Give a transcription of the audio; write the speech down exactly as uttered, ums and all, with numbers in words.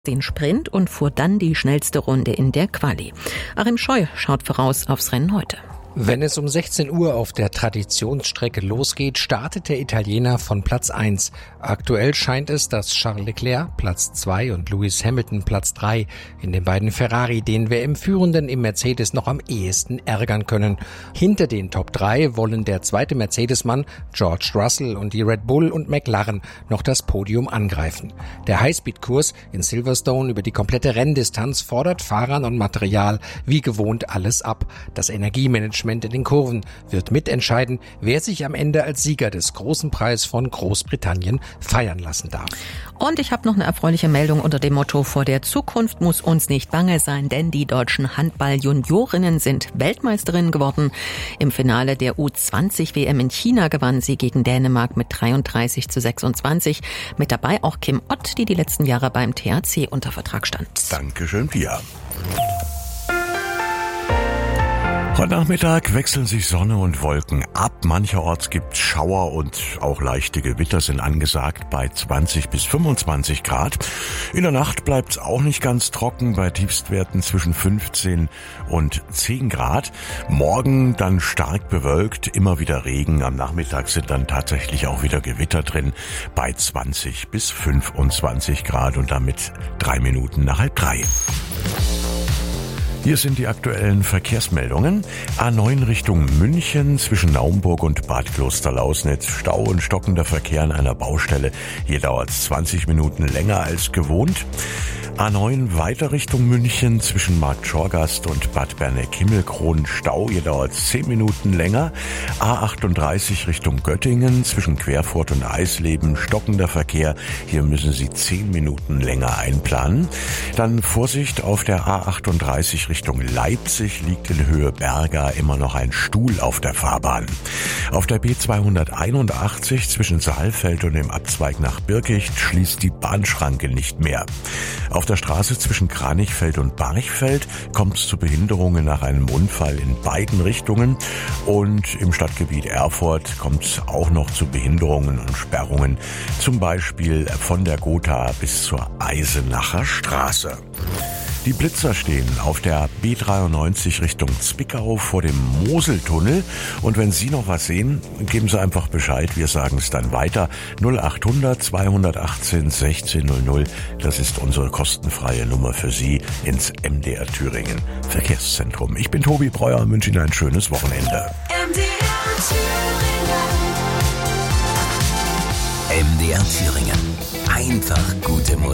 den Sprint und fuhr dann die schnellste Runde in der Quali. Achim Scheu schaut voraus aufs Rennen heute. Wenn es um sechzehn Uhr auf der Traditionsstrecke losgeht, startet der Italiener von Platz eins. Aktuell scheint es, dass Charles Leclerc Platz zwei und Lewis Hamilton Platz drei in den beiden Ferrari den W M-Führenden im Mercedes noch am ehesten ärgern können. Hinter den Top drei wollen der zweite Mercedes-Mann George Russell und die Red Bull und McLaren noch das Podium angreifen. Der Highspeed-Kurs in Silverstone über die komplette Renndistanz fordert Fahrern und Material wie gewohnt alles ab. Das Energiemanagement in den Kurven wird mitentscheiden, wer sich am Ende als Sieger des Großen Preis von Großbritannien feiern lassen darf. Und ich habe noch eine erfreuliche Meldung unter dem Motto: Vor der Zukunft muss uns nicht bange sein, denn die deutschen Handball-Juniorinnen sind Weltmeisterinnen geworden. Im Finale der U zwanzig W M in China gewann sie gegen Dänemark mit dreiunddreißig zu sechsundzwanzig. Mit dabei auch Kim Ott, die die letzten Jahre beim T H C unter Vertrag stand. Dankeschön, Pia. Heute Nachmittag wechseln sich Sonne und Wolken ab. Mancherorts gibt Schauer und auch leichte Gewitter sind angesagt bei zwanzig bis fünfundzwanzig Grad. In der Nacht bleibt es auch nicht ganz trocken bei Tiefstwerten zwischen fünfzehn und zehn Grad. Morgen dann stark bewölkt, immer wieder Regen. Am Nachmittag sind dann tatsächlich auch wieder Gewitter drin bei zwanzig bis fünfundzwanzig Grad und damit drei Minuten nach halb drei. Hier sind die aktuellen Verkehrsmeldungen. A neun Richtung München zwischen Naumburg und Bad Klosterlausnitz. Stau und stockender Verkehr an einer Baustelle. Hier dauert es zwanzig Minuten länger als gewohnt. A neun weiter Richtung München zwischen Markt Schorgast und Bad Berneck-Himmelkron. Stau, hier dauert es zehn Minuten länger. A achtunddreißig Richtung Göttingen zwischen Querfurt und Eisleben. Stockender Verkehr. Hier müssen Sie zehn Minuten länger einplanen. Dann Vorsicht auf der A achtunddreißig Richtung Leipzig, liegt in Höhe Berga immer noch ein Stuhl auf der Fahrbahn. Auf der B zweihunderteinundachtzig zwischen Saalfeld und dem Abzweig nach Birkicht schließt die Bahnschranke nicht mehr. Auf der Straße zwischen Kranichfeld und Barchfeld kommt es zu Behinderungen nach einem Unfall in beiden Richtungen und im Stadtgebiet Erfurt kommt es auch noch zu Behinderungen und Sperrungen, zum Beispiel von der Gotha bis zur Eisenacher Straße. Die Blitzer stehen auf der B dreiundneunzig Richtung Zwickau vor dem Moseltunnel. Und wenn Sie noch was sehen, geben Sie einfach Bescheid. Wir sagen es dann weiter. null achthundert zweihundertachtzehn sechzehn null null. Das ist unsere kostenfreie Nummer für Sie ins M D R Thüringen Verkehrszentrum. Ich bin Tobi Breuer und wünsche Ihnen ein schönes Wochenende. M D R Thüringen. M D R Thüringen. Einfach gute Musik.